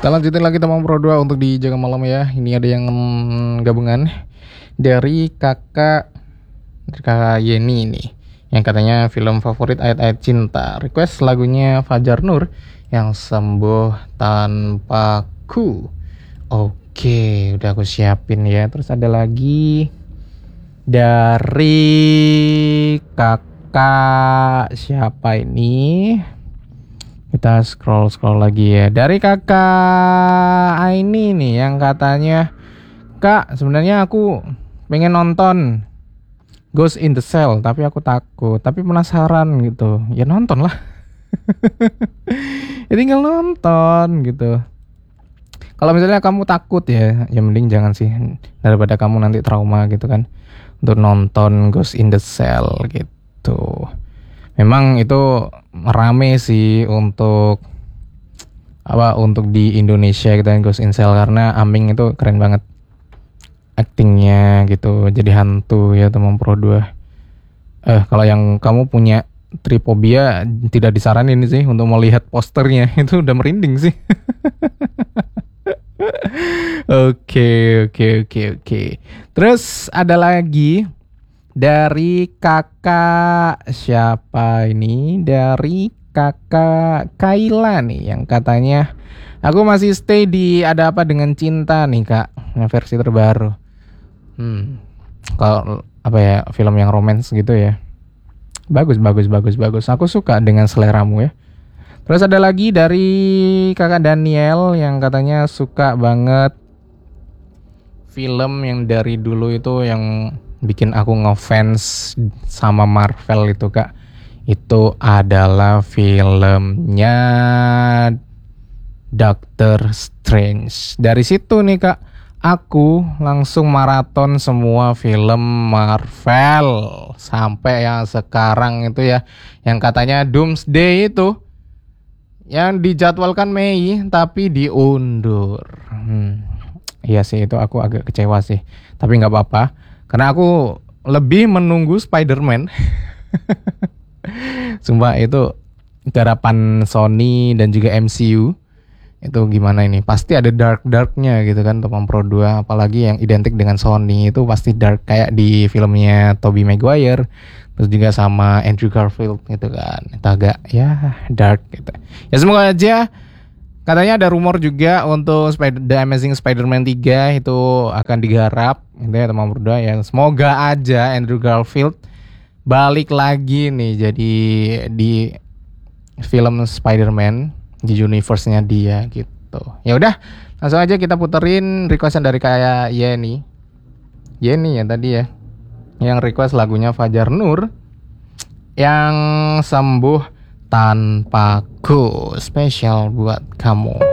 Kita lanjutin lagi teman Pro 2 untuk di Jaga Malam ya. Ini ada yang gabungan dari kakak Yeni nih, yang katanya film favorit ayat-ayat cinta. Request lagunya Fajar Nur yang Sembuh Tanpaku. Oke, udah aku siapin ya. Terus ada lagi dari kakak siapa ini? Kita scroll lagi ya. Dari kakak Aini nih yang katanya, "Kak, sebenarnya aku pengen nonton Ghost in the Shell, tapi aku takut, tapi penasaran gitu." Ya nonton lah. Ya tinggal nonton gitu. Kalau misalnya kamu takut ya mending jangan sih, daripada kamu nanti trauma gitu kan, untuk nonton Ghost in the Shell gitu. Memang itu rame sih untuk di Indonesia gitu kan, Ghost in Shell, karena Aming itu keren banget actingnya gitu, jadi hantu ya teman Pro 2. Kalau yang kamu punya tripobia tidak disaranin sih untuk melihat posternya, itu udah merinding sih. Oke. Terus ada lagi dari kakak siapa ini? Dari kakak Kaila nih yang katanya, "Aku masih stay di Ada Apa Dengan Cinta nih kak, versi terbaru." Kalau apa ya, film yang romance gitu ya, bagus. Aku suka dengan seleramu ya. Terus ada lagi dari kakak Daniel yang katanya suka banget film yang dari dulu itu yang bikin aku ngefans sama Marvel itu kak. Itu adalah filmnya Doctor Strange. Dari situ nih kak, aku langsung maraton semua film Marvel sampai yang sekarang itu ya, yang katanya Doomsday itu yang dijadwalkan Mei tapi diundur. Iya sih, itu aku agak kecewa sih, tapi nggak apa-apa karena aku lebih menunggu Spider-Man. Sumpah itu garapan Sony dan juga MCU. Itu gimana ini? Pasti ada darknya gitu kan teman Pro 2, apalagi yang identik dengan Sony itu pasti dark, kayak di filmnya Tobey Maguire, terus juga sama Andrew Garfield gitu kan. Itu agak ya dark gitu. Ya semoga aja. Katanya ada rumor juga untuk The Amazing Spider-Man 3 itu akan digarap gitu ya teman Pro 2 ya. Semoga aja Andrew Garfield balik lagi nih jadi di film Spider-Man di universe-nya dia gitu. Ya udah, langsung aja kita puterin requestan dari kayak Yeni ya tadi ya, yang request lagunya Fajar Nur yang Sembuh Tanpaku, spesial buat kamu.